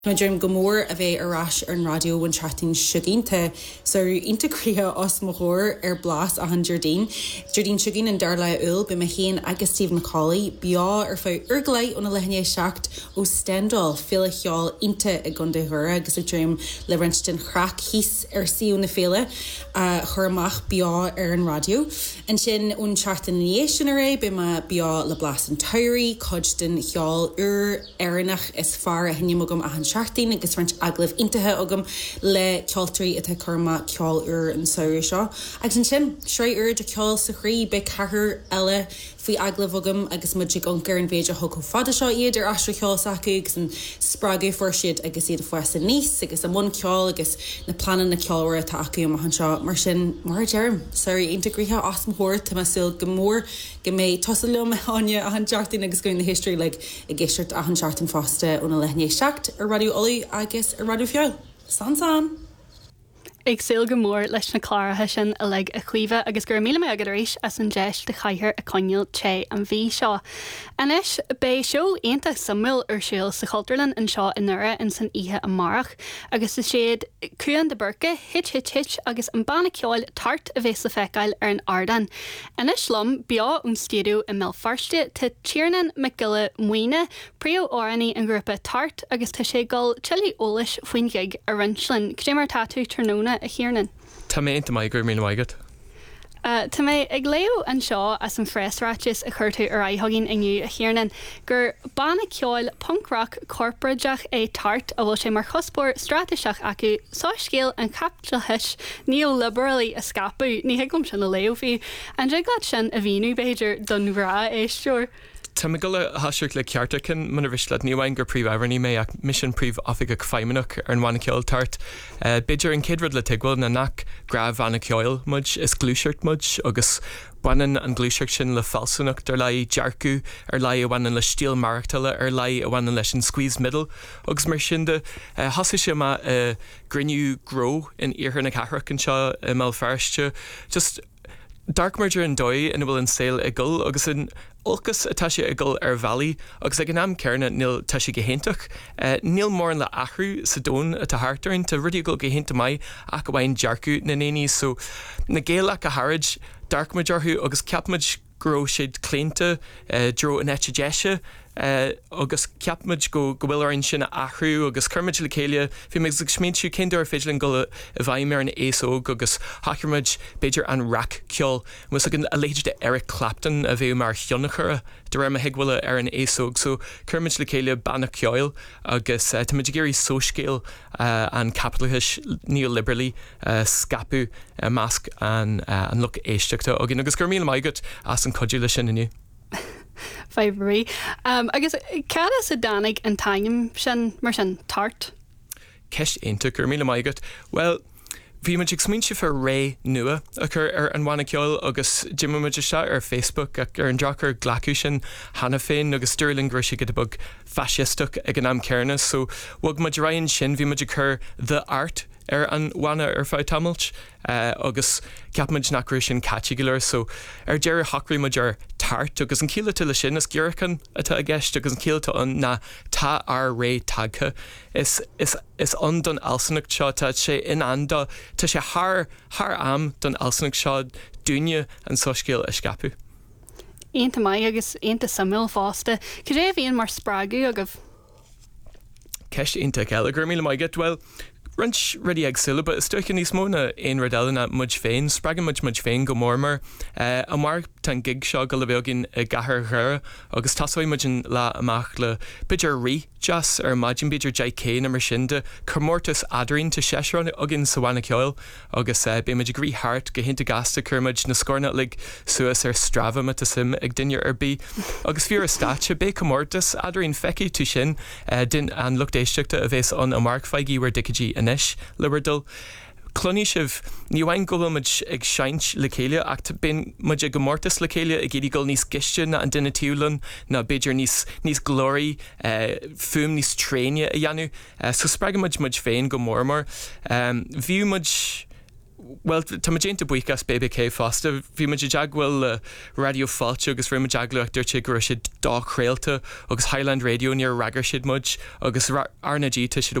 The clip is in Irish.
My dream gomór a bheith arás ar an radio when chatting siogínta so integria os mohor blas a han Jardine siogín an darla ul be machéan agus Stephen Macaulay bia ar fá urglai on a lehne seacht ó Stendhal féle cheall inte a gonda hura agus a dream le rinstin chrack hís ar siú na féle churmach bia ar an radio and sin on chatting nationare be ma bia le blas an tairí codden cheall erinach is far a hinimogum a han Seachtain agus rint aglah intathe agam le ceoltarí atá curma ceol an saoir seo. Agus an sin sreir de ceol sa chrí be cethir eile faoi aglah agam agus muid goncar an bhéidir thug fada seo iad ar astra ceol sacu agus an sppragu for siad agus iad fuas a níos agus am one ceol agus na planan na ceolra atá acu am han seo mar sin mar dearm. Sorry integrithe as mhór tá sil gomór go mé tosalum me háine a han Seachtain agus goin na history like a géisiart a han Seachtain fásta óna lehne seacht ar radio Ollie agus a radio fiol. San. Ag saoil go mór leis na chláirithe sin a le a chuomh agus gur míle agad éis as an deis de chaithear a coinneil té an bhí seo. Anis bé seo aonanta samil ar siúil sa Chulterlin an seo in nura in san ihe amárach agus is siad cuan de burca hit agus an banna ceáil tart a bhés le feiceáil ar an ardan. Anis lom bia ún stíadú i millfarste tá Tiernan McGilla muoine prío áraní an grúpa tart agus tá sé gal chili ólis faoin gig a rinslin crémar tatú tróna a chéarnan. Tá mé inta gur mí waigad. Tá mé ag léo an seo as an freisráis a chuirú ar aithaginn inniu a chéarnan gur banna ceáil punkrock corporateach é tart a bhfuil sé mar chospóir strateach acu sáiscéal an captleis neoliberally a scapú ní heagm sin na léomhí an réglad sin a bhíú beidir don bhrá éisteúr. Tá me gola hasisiúcht le ceartacin man a bhrislead níomhain gur príomh-eharní mé ach mission príomh ofiga feimimeach ar an bhainna ceáil tart. Beidir an céadrad le teagháil na nach grabh bhainna ceáil mud is glúisiart mud agus bainan an glúisiart sin le falsanach ar lai dearcú ar lai a bhainan le stíl marachtaile ar lai a bhainan leis an squeeze middle agus mar sin de hasí sé ma griniú gro in iarthair na cathrach an seo mé fearste just dark merger an dói in bhfuil an saoil igul agus in olcas atá sé igul ar bhealaí agus ag an am cearna níl tá sé gohéintach níl mór an le athrú sa dón atá hartarn tá rudí go gohénta mai ach go bhain dearcú na néní so na géalach a harid dark mergerthú agus ceapmuid gro siad clénta dro an etchedeise agus ceapmuid go bhfuil ar an sin athrú agus curmuid le chéile bhí me sméidú céidir féidirlinn go a bhaim ar an éasóg agus haicirmuid beidir an rac ceol mus an a léidir de Eric Clapton a bheith mar thionnachara de raibh a heaghfuile ar an éasóg so curmuid le chéile banna ceol agus táid géirí sóscéal an capitalaithis neoliberally scapú másc an look éisteachta agin agus gur míle maigad as an codú lei sin inniu. Favorí. Agus cad is a danig an taim sin mar sin tart? Ceist einta gur míle maigad. Well, bhí muid ag smínse for ré nua a chur ar an bhainna ceáil agus Jimimiide se ar Facebook ar an drachar glacu sin hana féin agus Stirling Grishy go bug fascisteach ag an am cearna so bhag muid raon sin bhí muid chur the art ar an bhaine ar fá tamailt agus ceapmuid nachrú sin catigular so ar deir hacraí muid ar tart agus an cíile le sin is gearchan atá a gceist agus an cíalta an na tá ar ré tagcha is an don alsanach seo tá sé in anda tá sé thar am don alsanach seo dúine an soscéal a scapú. Aonanta mai agus aonanta samil fásta chu ré bhíon mar sppragu agah. Ceist aonta ceile gur míle maigad well Rint rudí ag sila, but is stoicin níos móna aon radalna muid féin, spragan muid féin go mórmar a mar tan gig seo go le bheagin a gahar chura agus tasáid muid le amach le beidir rí jas ar maidin beidir JK na mar sin de chumórtas adrín tá seisrán agin sa bhainna ceáil agus bé muid grí hart go hinnta gasta churmuid na scórna le suas ar Strava me sim ag duine ar bí agus fiar a státe bé chumórtas adrín feici tú sin din an luchtéisteachta a bhés an amach feigi war dicadí inis liberdul Clonní sibh níhain go bhfuil ag seint le chéile ach ben muid ag gomórtas le chéile ag iad go níos giiste na an duine tiúlan na beidir níos glórí fum níos tréine a dhéanú so spreag muid féin go mórmór bhíú muid Well, tá génta buchas BBK fasta, bhí me deaghfuil radio fáilte agus ri deaglaachtar si gur si dá chréalta agus Highland Radio níor ragar siad muid agus arna ddíta siad